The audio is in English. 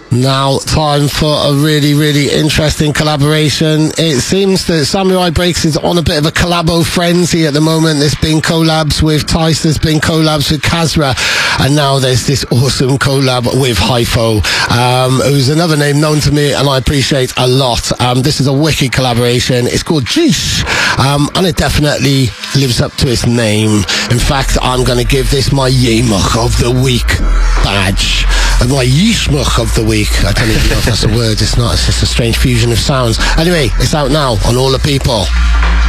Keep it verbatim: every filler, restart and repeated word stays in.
Now, time for a really, really interesting collaboration. It seems that Samurai Breaks is on a bit of a collabo frenzy at the moment. There's been collabs with Tice, there's been collabs with Kazra, and now there's this awesome collab with Hypho, um, who's another name known to me and I appreciate a lot. Um, this is a wicked collaboration. It's called Jeesh, um, and it definitely lives up to its name. In fact, I'm going to give this my Yemach of the Week badge. My Yishmach of the Week. I don't even know if that's a word. It's not. It's just a strange fusion of sounds. Anyway, it's out now on All the People.